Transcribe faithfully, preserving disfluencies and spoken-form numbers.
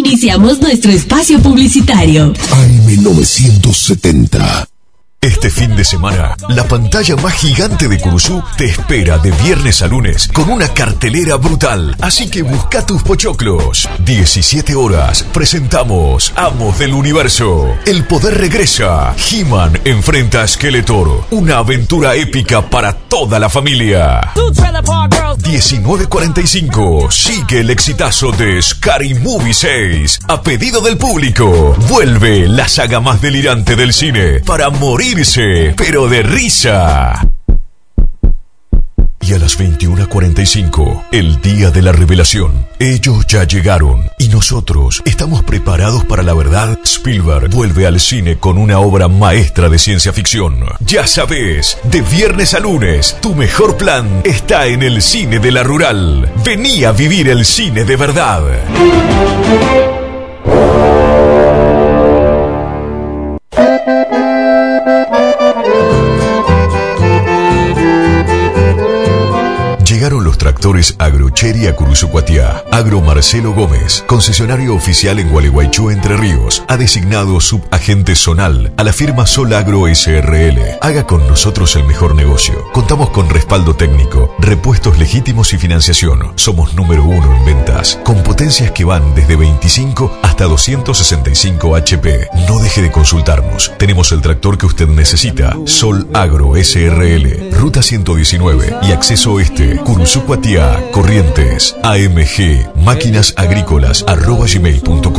Iniciamos nuestro espacio publicitario. A M novecientos setenta. Este fin de semana, la pantalla más gigante de Curuzú te espera de viernes a lunes con una cartelera brutal. Así que busca tus pochoclos. diecisiete horas, presentamos Amos del Universo. El poder regresa. He-Man enfrenta a Skeletor. Una aventura épica para toda la familia. diecinueve cuarenta y cinco. Sigue el exitazo de Scary Movie seis. A pedido del público, vuelve la saga más delirante del cine para morir, pero de risa. Y a las veintiuna cuarenta y cinco, el día de la revelación. Ellos ya llegaron y nosotros estamos preparados para la verdad. Spielberg vuelve al cine con una obra maestra de ciencia ficción. Ya sabes, de viernes a lunes, tu mejor plan está en el cine de la Rural. Vení a vivir el cine de verdad. Llegaron los tractores Agrocheri a Curuzucuatiá. Agro Marcelo Gómez, concesionario oficial en Gualeguaychú, Entre Ríos, ha designado subagente zonal a la firma Sol Agro S R L. Haga con nosotros el mejor negocio. Contamos con respaldo técnico, repuestos legítimos y financiación. Somos número uno en ventas, con potencias que van desde veinticinco hasta doscientos sesenta y cinco H P. No deje de consultarnos. Tenemos el tractor que usted necesita. Sol Agro S R L, Ruta ciento diecinueve y Acceso Oeste, Curuzucuatiá, Corrientes. A M G, máquinas agrícolas arroba gmail punto com.